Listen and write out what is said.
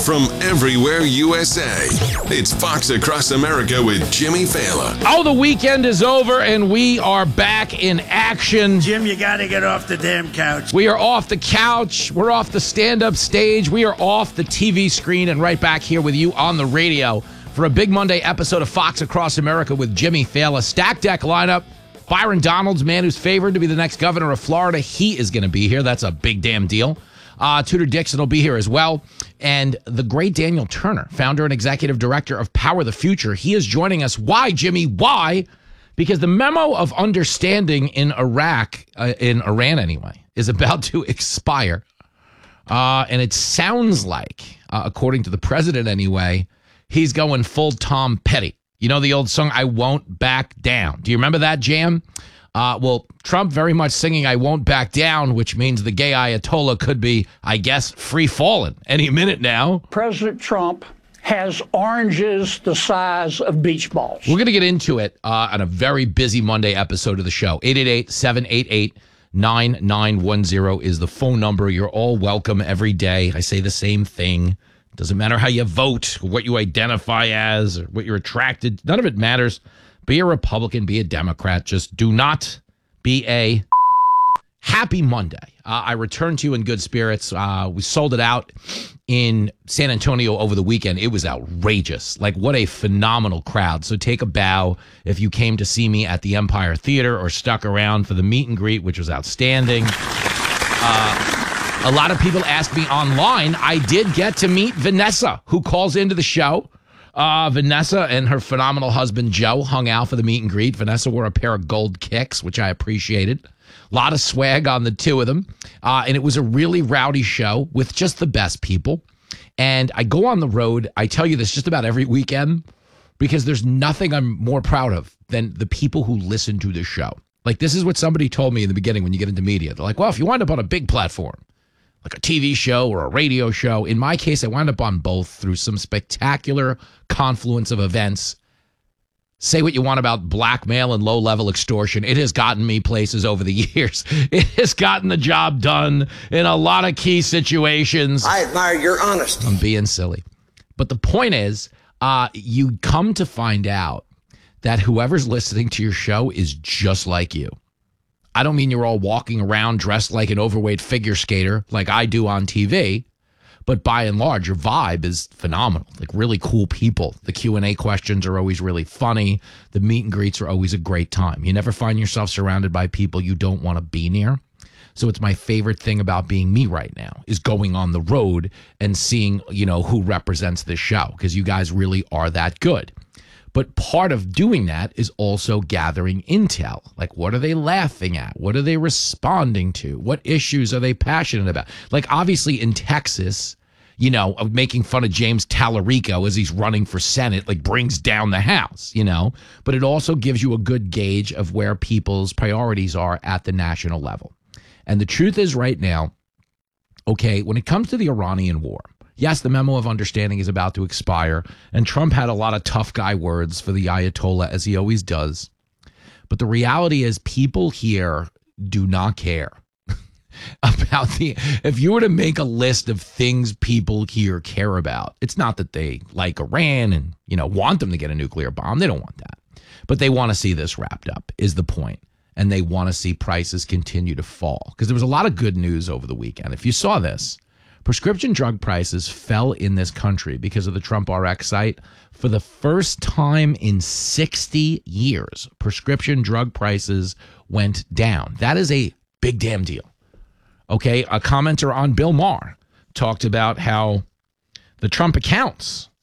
from everywhere USA. It's Fox Across America with Jimmy Fallon. Oh, the weekend is over and we are back in action. Jim, you got to get off the damn couch. We are off the couch. We're off the stand-up stage. We are off the TV screen and right back here with you on the radio for a big Monday episode of Fox Across America with Jimmy Fallon. Stack deck lineup. Byron Donalds, man who's favored to be the next governor of Florida. He is going to be here. That's a big damn deal. Tudor Dixon will be here as well. And the great Daniel Turner, founder and executive director of Power the Future. He is joining us. Why, Jimmy? Why? Because the memo of understanding in Iraq, in Iran anyway, is about to expire. And it sounds like, according to the president anyway, he's going full Tom Petty. You know the old song, I Won't Back Down. Do you remember that jam? Well, Trump very much singing I Won't Back Down, which means the gay Ayatollah could be, I guess, free-falling any minute now. President Trump has oranges the size of beach balls. We're going to get into it on a very busy Monday episode of the show. 888-788-9910 is the phone number. You're all welcome every day. I say the same thing. Doesn't matter how you vote, what you identify as, or what you're attracted. None of it matters. Be a Republican, be a Democrat. Just do not be a happy Monday. I returned to you in good spirits. We sold it out in San Antonio over the weekend. It was outrageous. Like, what a phenomenal crowd. So take a bow if you came to see me at the Empire Theater or stuck around for the meet and greet, which was outstanding. A lot of people ask me online. I did get to meet Vanessa, who calls into the show. Vanessa and her phenomenal husband, Joe, hung out for the meet and greet. Vanessa wore a pair of gold kicks, which I appreciated. A lot of swag on the two of them. And it was a really rowdy show with just the best people. And I go on the road. I tell you this just about every weekend because there's nothing I'm more proud of than the people who listen to this show. Like, this is what somebody told me in the beginning when you get into media. They're like, well, if you wind up on a big platform, like a TV show or a radio show. In my case, I wound up on both through some spectacular confluence of events. Say what you want about blackmail and low-level extortion. It has gotten me places over the years. It has gotten the job done in a lot of key situations. I admire your honesty. I'm being silly. But the point is, you come to find out that whoever's listening to your show is just like you. I don't mean you're all walking around dressed like an overweight figure skater like I do on TV, but by and large, your vibe is phenomenal. Like, really cool people. The Q&A questions are always really funny. The meet and greets are always a great time. You never find yourself surrounded by people you don't want to be near. So it's my favorite thing about being me right now is going on the road and seeing, you know, who represents this show, because you guys really are that good. But part of doing that is also gathering intel. Like, what are they laughing at? What are they responding to? What issues are they passionate about? Like, obviously in Texas, you know, making fun of James Tallarico as he's running for Senate, like, brings down the House, you know? But it also gives you a good gauge of where people's priorities are at the national level. And the truth is right now, okay, when it comes to the Iranian war, yes, the memo of understanding is about to expire, and Trump had a lot of tough guy words for the Ayatollah, as he always does. But the reality is people here do not care about if you were to make a list of things people here care about, it's not that they like Iran and, you know, want them to get a nuclear bomb. They don't want that. But they want to see this wrapped up, is the point. And they want to see prices continue to fall. Because there was a lot of good news over the weekend. If you saw this, prescription drug prices fell in this country because of the Trump RX site. For the first time in 60 years, prescription drug prices went down. That is a big damn deal. Okay, a commenter on Bill Maher talked about how the Trump accounts